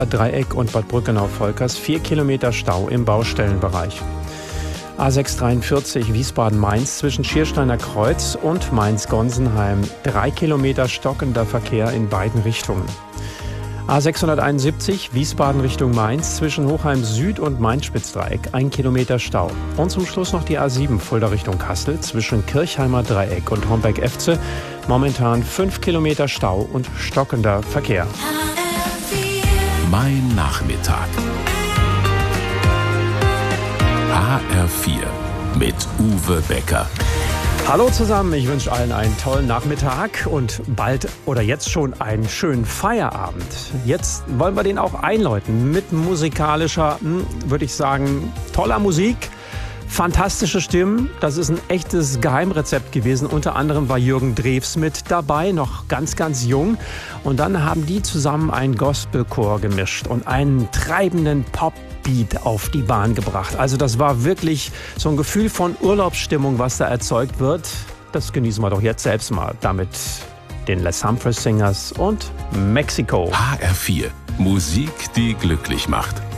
Dreieck und Bad Brückenau-Volkers 4 Kilometer Stau im Baustellenbereich. A643 Wiesbaden-Mainz zwischen Schiersteiner Kreuz und Mainz-Gonsenheim 3 Kilometer stockender Verkehr in beiden Richtungen. A671 Wiesbaden Richtung Mainz zwischen Hochheim Süd und Mainz-Spitzdreieck 1 Kilometer Stau. Und zum Schluss noch die A7 Fulda Richtung Kassel zwischen Kirchheimer Dreieck und Homberg-Efze momentan 5 Kilometer Stau und stockender Verkehr. Mein Nachmittag. HR4 mit Uwe Becker. Hallo zusammen, ich wünsche allen einen tollen Nachmittag und bald oder jetzt schon einen schönen Feierabend. Jetzt wollen wir den auch einläuten mit musikalischer, würde ich sagen, toller Musik. Fantastische Stimmen, das ist ein echtes Geheimrezept gewesen. Unter anderem war Jürgen Drews mit dabei, noch ganz, ganz jung. Und dann haben die zusammen einen Gospelchor gemischt und einen treibenden Popbeat auf die Bahn gebracht. Also das war wirklich so ein Gefühl von Urlaubsstimmung, was da erzeugt wird. Das genießen wir doch jetzt selbst mal. Damit den Les Humphreys Singers und Mexiko. HR4, Musik, die glücklich macht.